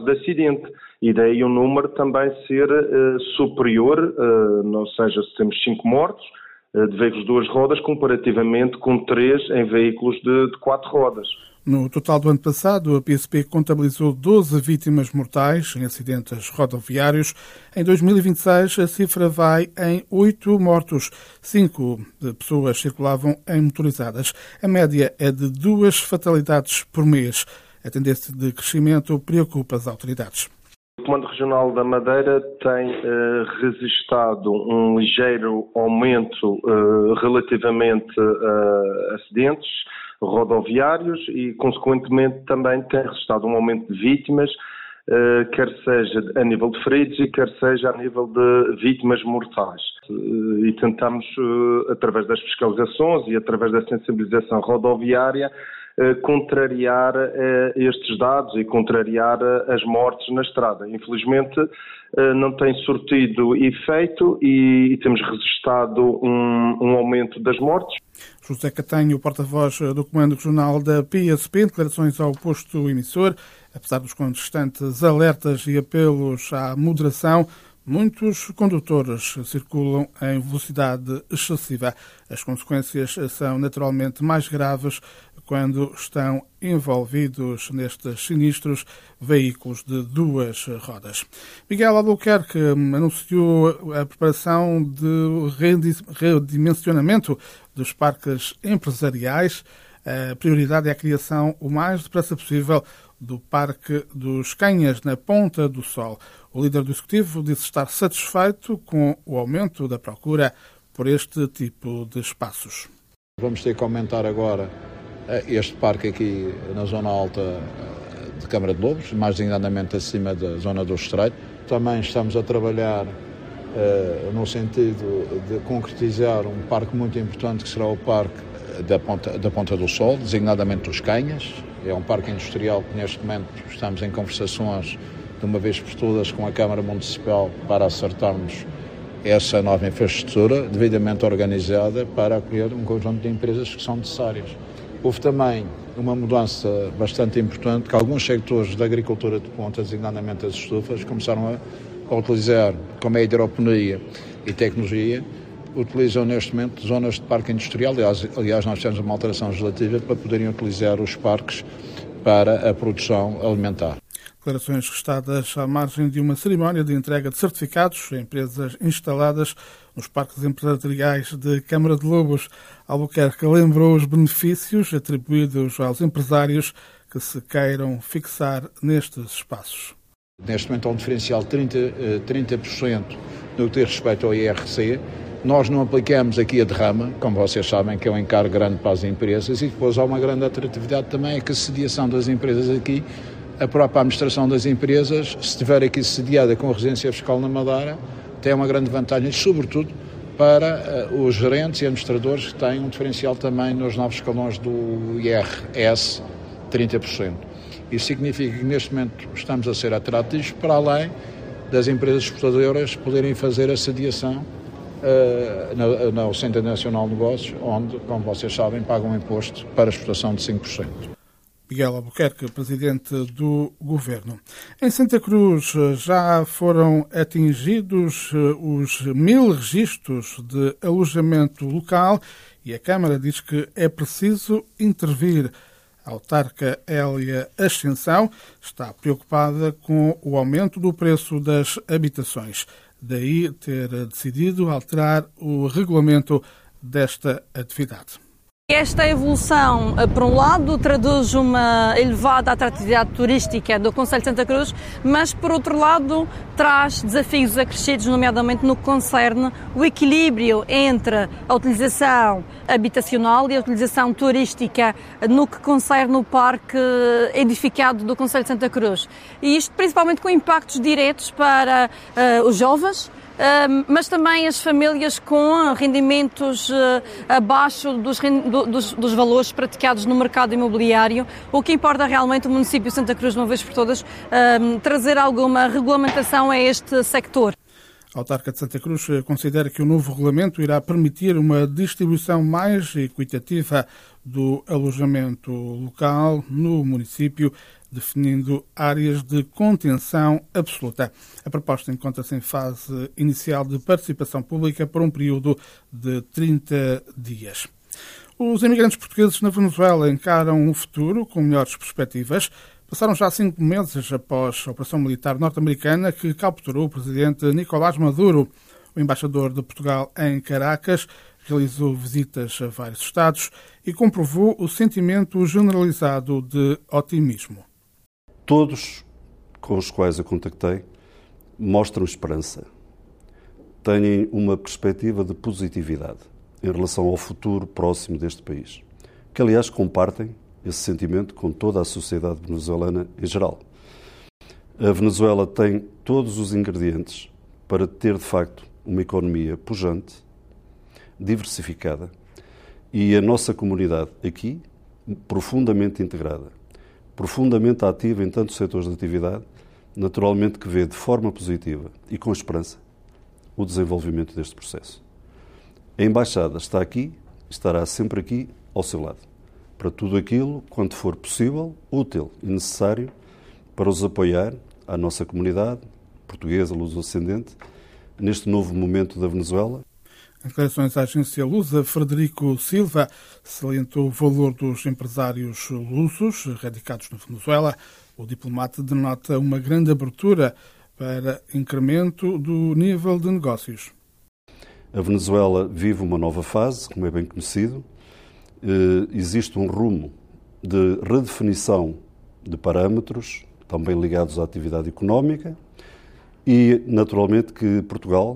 de acidente. E daí o número também ser superior, ou seja, se temos 5 mortos de veículos de 2 rodas, comparativamente com 3 em veículos de 4 rodas. No total do ano passado, a PSP contabilizou 12 vítimas mortais em acidentes rodoviários. Em 2026, a cifra vai em 8 mortos. 5 pessoas circulavam em motorizadas. A média é de 2 fatalidades por mês. A tendência de crescimento preocupa as autoridades. O Comando Regional da Madeira tem registado um ligeiro aumento relativamente a acidentes rodoviários e, consequentemente, também tem registado um aumento de vítimas, quer seja a nível de feridos e quer seja a nível de vítimas mortais. E tentamos, através das fiscalizações e através da sensibilização rodoviária, contrariar estes dados e contrariar as mortes na estrada. Infelizmente, não tem surtido efeito e temos registado um aumento das mortes. José Catanho, porta-voz do Comando Regional da PSP, em declarações ao posto emissor. Apesar dos constantes alertas e apelos à moderação, muitos condutores circulam em velocidade excessiva. As consequências são naturalmente mais graves quando estão envolvidos nestes sinistros veículos de 2 rodas. Miguel Albuquerque anunciou a preparação de redimensionamento dos parques empresariais. A prioridade é a criação o mais depressa possível do Parque dos Canhas, na Ponta do Sol. O líder do Executivo disse estar satisfeito com o aumento da procura por este tipo de espaços. Vamos ter que aumentar agora este parque aqui na zona alta de Câmara de Lobos, mais designadamente acima da zona do Estreito. Também estamos a trabalhar no sentido de concretizar um parque muito importante que será o Parque da Ponta do Sol, designadamente dos Canhas. É um parque industrial que neste momento estamos em conversações de uma vez por todas com a Câmara Municipal para acertarmos essa nova infraestrutura devidamente organizada para acolher um conjunto de empresas que são necessárias. Houve também uma mudança bastante importante, que alguns sectores da agricultura de ponta, designadamente as estufas, começaram a utilizar, como é a hidroponia e tecnologia, utilizam neste momento zonas de parque industrial. Aliás, nós temos uma alteração legislativa para poderem utilizar os parques para a produção alimentar. Declarações restadas à margem de uma cerimónia de entrega de certificados a empresas instaladas nos parques empresariais de Câmara de Lobos. Albuquerque lembrou os benefícios atribuídos aos empresários que se queiram fixar nestes espaços. Neste momento há um diferencial de 30% no que diz respeito ao IRC. Nós não aplicamos aqui a derrama, como vocês sabem, que é um encargo grande para as empresas, e depois há uma grande atratividade também, é que a sediação das empresas aqui, a própria administração das empresas, se estiver aqui sediada com residência fiscal na Madeira, tem uma grande vantagem, sobretudo para os gerentes e administradores que têm um diferencial também nos novos escalões do IRS, 30%. Isso significa que neste momento estamos a ser atrativos para além das empresas exportadoras poderem fazer a sediação no Centro Nacional de Negócios, onde, como vocês sabem, pagam um imposto para exportação de 5%. Miguel Albuquerque, presidente do Governo. Em Santa Cruz já foram atingidos os 1000 registros de alojamento local e a Câmara diz que é preciso intervir. A autarca Hélia Ascensão está preocupada com o aumento do preço das habitações. Daí ter decidido alterar o regulamento desta atividade. Esta evolução, por um lado, traduz uma elevada atratividade turística do Concelho de Santa Cruz, mas, por outro lado, traz desafios acrescidos, nomeadamente no que concerne o equilíbrio entre a utilização habitacional e a utilização turística no que concerne o parque edificado do Concelho de Santa Cruz. E isto principalmente com impactos diretos para os jovens, mas também as famílias com rendimentos abaixo dos valores praticados no mercado imobiliário. O que importa realmente o município de Santa Cruz, de uma vez por todas, trazer alguma regulamentação a este sector. A autarca de Santa Cruz considera que o novo regulamento irá permitir uma distribuição mais equitativa do alojamento local no município, definindo áreas de contenção absoluta. A proposta encontra-se em fase inicial de participação pública por um período de 30 dias. Os imigrantes portugueses na Venezuela encaram o futuro com melhores perspectivas. Passaram já 5 meses após a operação militar norte-americana que capturou o presidente Nicolás Maduro. O embaixador de Portugal em Caracas realizou visitas a vários estados e comprovou o sentimento generalizado de otimismo. Todos com os quais eu contactei mostram esperança. Têm uma perspectiva de positividade em relação ao futuro próximo deste país, que aliás compartem esse sentimento com toda a sociedade venezuelana em geral. A Venezuela tem todos os ingredientes para ter de facto uma economia pujante, diversificada, e a nossa comunidade aqui, profundamente integrada, profundamente ativa em tantos setores de atividade, naturalmente que vê de forma positiva e com esperança o desenvolvimento deste processo. A Embaixada está aqui, estará sempre aqui ao seu lado, para tudo aquilo, quanto for possível, útil e necessário para os apoiar, a nossa comunidade portuguesa, luso-ascendente, neste novo momento da Venezuela. Em declarações à agência lusa, Frederico Silva salientou o valor dos empresários lusos radicados na Venezuela. O diplomata denota uma grande abertura para incremento do nível de negócios. A Venezuela vive uma nova fase, como é bem conhecido. Existe um rumo de redefinição de parâmetros, também ligados à atividade económica, e, naturalmente, que Portugal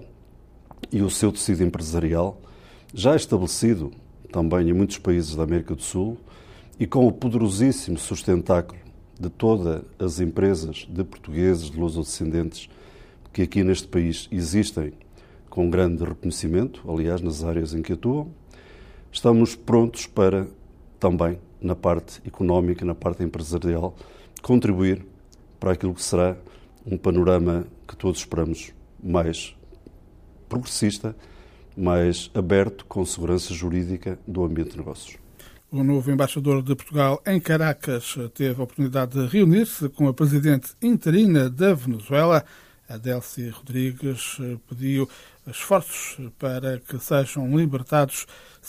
e o seu tecido empresarial, já estabelecido também em muitos países da América do Sul, e com o poderosíssimo sustentáculo de todas as empresas de portugueses, de lusodescendentes, que aqui neste país existem com grande reconhecimento, aliás, nas áreas em que atuam, estamos prontos para também, na parte económica, na parte empresarial, contribuir para aquilo que será um panorama que todos esperamos mais progressista, mais aberto, com segurança jurídica do ambiente de negócios. O novo embaixador de Portugal em Caracas teve a oportunidade de reunir-se com a presidente interina da Venezuela. A Delcy Rodrigues pediu esforços para que sejam libertados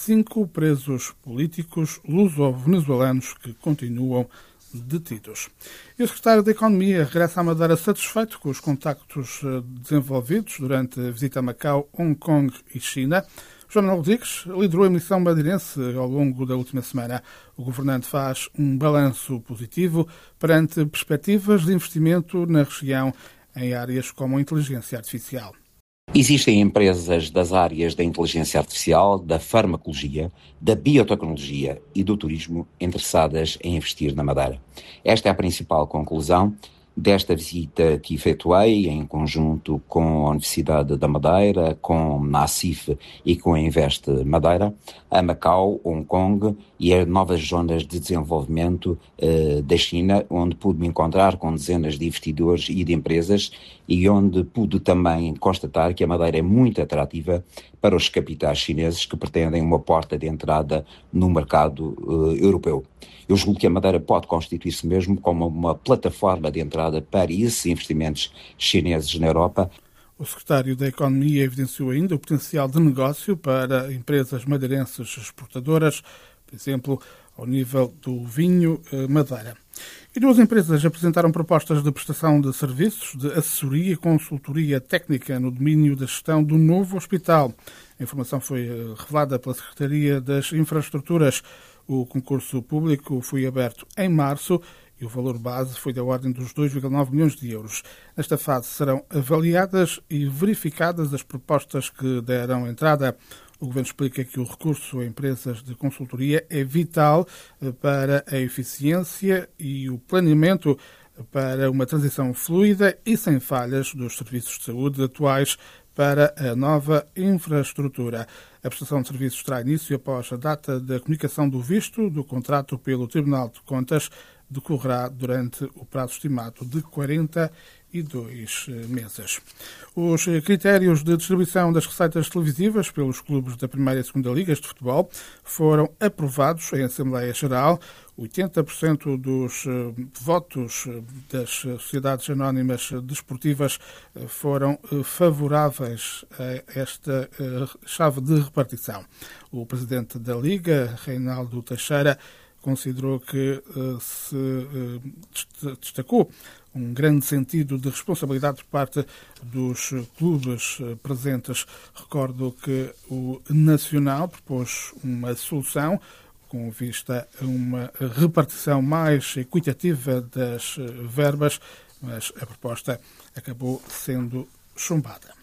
5 presos políticos luso-venezuelanos que continuam detidos. E o secretário da Economia regressa à Madeira satisfeito com os contactos desenvolvidos durante a visita a Macau, Hong Kong e China. João Manuel Rodrigues liderou a missão madeirense ao longo da última semana. O governante faz um balanço positivo perante perspectivas de investimento na região em áreas como a inteligência artificial. Existem empresas das áreas da inteligência artificial, da farmacologia, da biotecnologia e do turismo interessadas em investir na Madeira. Esta é a principal conclusão desta visita que efetuei em conjunto com a Universidade da Madeira, com a ACIF e com a Invest Madeira, a Macau, Hong Kong e as novas zonas de desenvolvimento da China, onde pude me encontrar com dezenas de investidores e de empresas e onde pude também constatar que a Madeira é muito atrativa para os capitais chineses que pretendem uma porta de entrada no mercado europeu. Eu julgo que a Madeira pode constituir-se mesmo como uma plataforma de entrada para esses investimentos chineses na Europa. O secretário da Economia evidenciou ainda o potencial de negócio para empresas madeirenses exportadoras, por exemplo, ao nível do vinho Madeira. E 2 empresas apresentaram propostas de prestação de serviços de assessoria e consultoria técnica no domínio da gestão do novo hospital. A informação foi revelada pela Secretaria das Infraestruturas. O concurso público foi aberto em março e o valor base foi da ordem dos 2,9 milhões de euros. Nesta fase serão avaliadas e verificadas as propostas que deram entrada. O Governo explica que o recurso a empresas de consultoria é vital para a eficiência e o planeamento para uma transição fluida e sem falhas dos serviços de saúde atuais para a nova infraestrutura. A prestação de serviços terá início após a data da comunicação do visto do contrato pelo Tribunal de Contas, decorrerá durante o prazo estimado de 45 2 meses. Os critérios de distribuição das receitas televisivas pelos clubes da Primeira e Segunda Ligas de futebol foram aprovados em Assembleia Geral. 80% dos votos das sociedades anónimas desportivas foram favoráveis a esta chave de repartição. O presidente da Liga, Reinaldo Teixeira, considerou que se destacou um grande sentido de responsabilidade por parte dos clubes presentes. Recordo que o Nacional propôs uma solução com vista a uma repartição mais equitativa das verbas, mas a proposta acabou sendo chumbada.